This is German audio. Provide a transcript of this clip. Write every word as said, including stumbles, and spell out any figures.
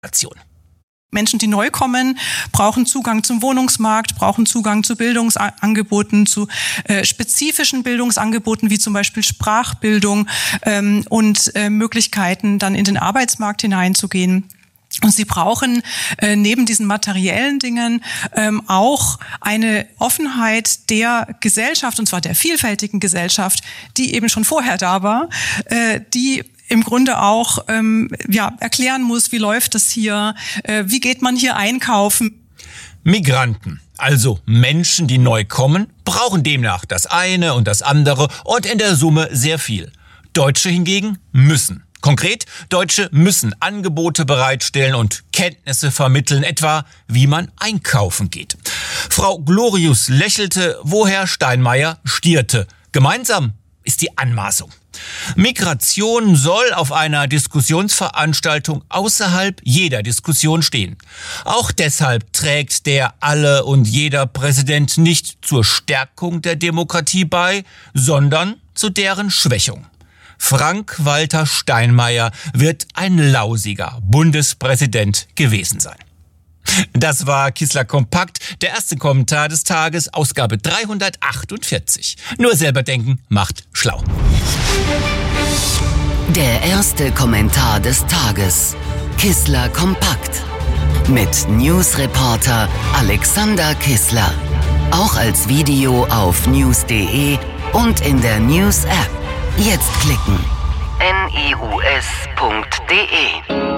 Migration. Menschen, die neu kommen, brauchen Zugang zum Wohnungsmarkt, brauchen Zugang zu Bildungsangeboten, zu äh, spezifischen Bildungsangeboten wie zum Beispiel Sprachbildung ähm, und äh, Möglichkeiten, dann in den Arbeitsmarkt hineinzugehen. Und sie brauchen äh, neben diesen materiellen Dingen ähm, auch eine Offenheit der Gesellschaft, und zwar der vielfältigen Gesellschaft, die eben schon vorher da war, äh, die im Grunde auch ähm, ja erklären muss, wie läuft das hier, äh, wie geht man hier einkaufen. Migranten, also Menschen, die neu kommen, brauchen demnach das eine und das andere und in der Summe sehr viel. Deutsche hingegen müssen. Konkret, Deutsche müssen Angebote bereitstellen und Kenntnisse vermitteln, etwa wie man einkaufen geht. Frau Glorius lächelte, wo Herr Steinmeier stierte. Gemeinsam ist die Anmaßung. Migration soll auf einer Diskussionsveranstaltung außerhalb jeder Diskussion stehen. Auch deshalb trägt der Alle- und Jeder-Präsident nicht zur Stärkung der Demokratie bei, sondern zu deren Schwächung. Frank-Walter Steinmeier wird ein lausiger Bundespräsident gewesen sein. Das war Kissler Kompakt, der erste Kommentar des Tages, Ausgabe dreihundertachtundvierzig. Nur selber denken macht schlau. Der erste Kommentar des Tages. Kissler Kompakt. Mit Newsreporter Alexander Kissler. Auch als Video auf news punkt de und in der News-App. Jetzt klicken. news punkt de